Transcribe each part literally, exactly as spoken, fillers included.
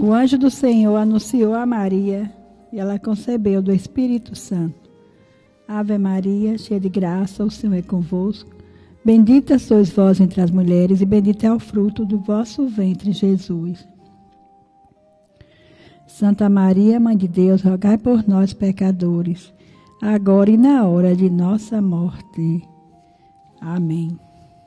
O anjo do Senhor anunciou a Maria e ela concebeu do Espírito Santo. Ave Maria, cheia de graça, o Senhor é convosco. Bendita sois vós entre as mulheres e bendito é o fruto do vosso ventre, Jesus. Santa Maria, Mãe de Deus, rogai por nós, pecadores, agora e na hora de nossa morte. Amém.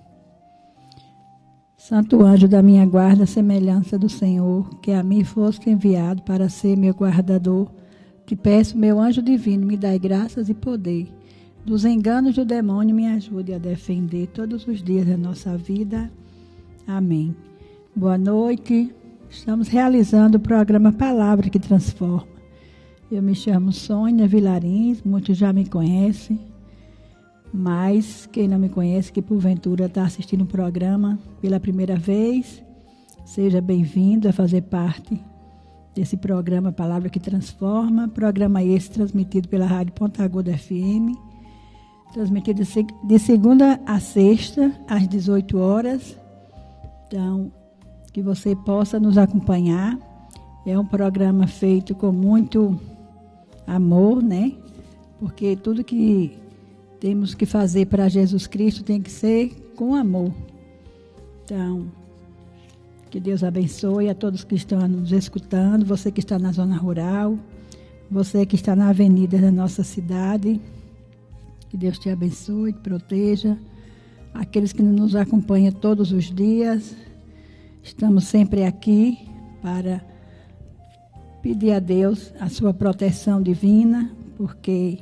Santo anjo da minha guarda, semelhança do Senhor, que a mim foste enviado para ser meu guardador, te peço, meu anjo divino, me dai graças e poder. Dos enganos do demônio me ajude a defender todos os dias da nossa vida. Amém. Boa noite. Estamos realizando o programa Palavra que Transforma. Eu me chamo Sônia Vilarins, muitos já me conhecem, mas quem não me conhece, que porventura está assistindo o programa pela primeira vez, seja bem-vindo a fazer parte desse programa Palavra que Transforma, programa esse transmitido pela Rádio Ponta Aguda F M, transmitido de segunda a sexta, às dezoito horas. Então, que você possa nos acompanhar. É um programa feito com muito amor, né? Porque tudo que temos que fazer para Jesus Cristo tem que ser com amor. Então, que Deus abençoe a todos que estão nos escutando, você que está na zona rural, você que está na avenida da nossa cidade. Que Deus te abençoe, te proteja. Aqueles que nos acompanham todos os dias, estamos sempre aqui para pedir a Deus a sua proteção divina, porque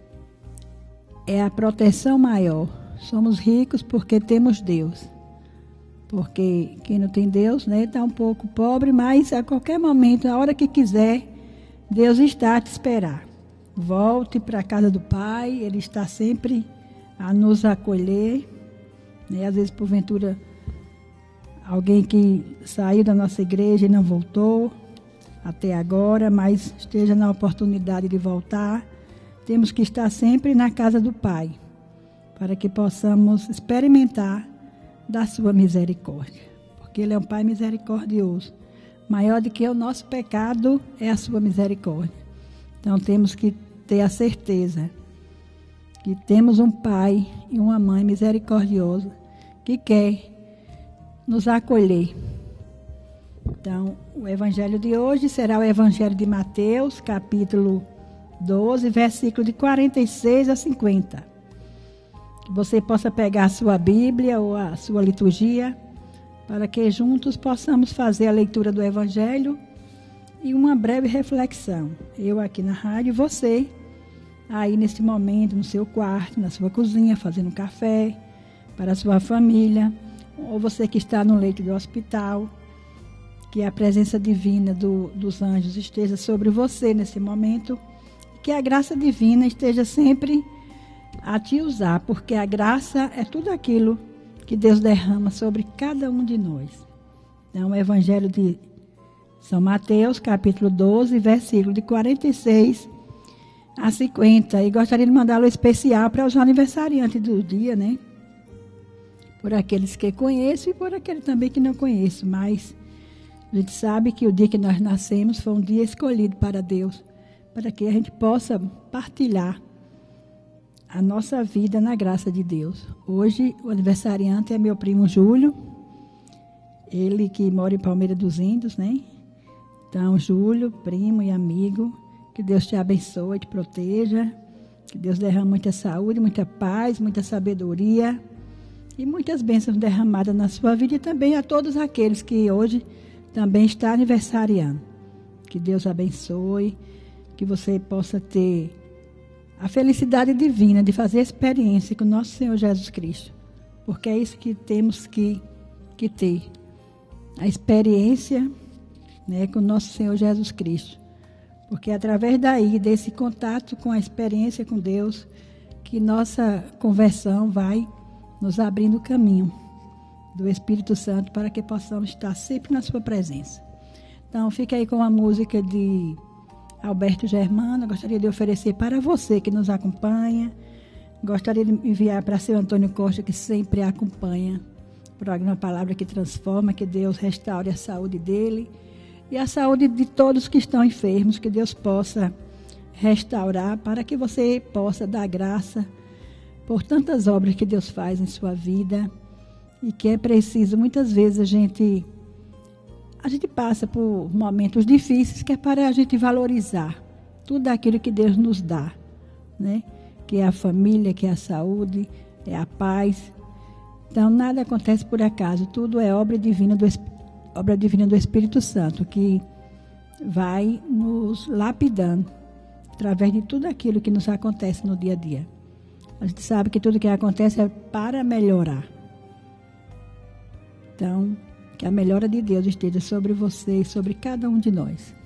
é a proteção maior. Somos ricos porque temos Deus. Porque quem não tem Deus, né, está um pouco pobre, mas a qualquer momento, a hora que quiser, Deus está a te esperar. Volte para a casa do Pai, Ele está sempre a nos acolher, né? Às vezes, porventura, alguém que saiu da nossa igreja e não voltou até agora, mas esteja na oportunidade de voltar. Temos que estar sempre na casa do Pai, para que possamos experimentar da sua misericórdia. Porque Ele é um Pai misericordioso. Maior do que o nosso pecado é a sua misericórdia. Então temos que ter a certeza que temos um Pai e uma Mãe misericordiosa que quer nos acolher. Então, o evangelho de hoje será o evangelho de Mateus, capítulo doze, versículo de quarenta e seis a cinquenta. Que você possa pegar a sua Bíblia ou a sua liturgia, para que juntos possamos fazer a leitura do evangelho e uma breve reflexão. Eu aqui na rádio, você aí neste momento no seu quarto, na sua cozinha, fazendo café para a sua família, ou você que está no leito do hospital, que a presença divina do, dos anjos esteja sobre você nesse momento, que a graça divina esteja sempre a te usar, porque a graça é tudo aquilo que Deus derrama sobre cada um de nós. Então, o Evangelho de São Mateus, capítulo doze, versículo de quarenta e seis a cinquenta. E gostaria de mandar um especial para os aniversariantes do dia, né? Por aqueles que conheço e por aqueles também que não conheço. Mas a gente sabe que o dia que nós nascemos foi um dia escolhido para Deus, para que a gente possa partilhar a nossa vida na graça de Deus. Hoje, o aniversariante é meu primo Júlio, ele que mora em Palmeira dos Índios, né? Então, Júlio, primo e amigo, que Deus te abençoe, te proteja, que Deus derrame muita saúde, muita paz, muita sabedoria e muitas bênçãos derramadas na sua vida, e também a todos aqueles que hoje também estão aniversariando. Que Deus abençoe, que você possa ter a felicidade divina de fazer experiência com o nosso Senhor Jesus Cristo, porque é isso que temos que, que ter, a experiência, né, com o nosso Senhor Jesus Cristo, porque é através daí, desse contato com a experiência com Deus, que nossa conversão vai nos abrindo o caminho do Espírito Santo para que possamos estar sempre na sua presença. Então, fique aí com a música de Alberto Germano. Gostaria de oferecer para você que nos acompanha. Gostaria de enviar para seu Antônio Costa, que sempre acompanha o programa Palavra que Transforma. Que Deus restaure a saúde dele e a saúde de todos que estão enfermos, que Deus possa restaurar, para que você possa dar graça por tantas obras que Deus faz em sua vida, e que é preciso, muitas vezes a gente, a gente passa por momentos difíceis, que é para a gente valorizar tudo aquilo que Deus nos dá, né? Que é a família, que é a saúde, é a paz. Então, nada acontece por acaso, tudo é obra divina do, obra divina do Espírito Santo, que vai nos lapidando através de tudo aquilo que nos acontece no dia a dia. A gente sabe que tudo que acontece é para melhorar. Então, que a melhora de Deus esteja sobre você e sobre cada um de nós.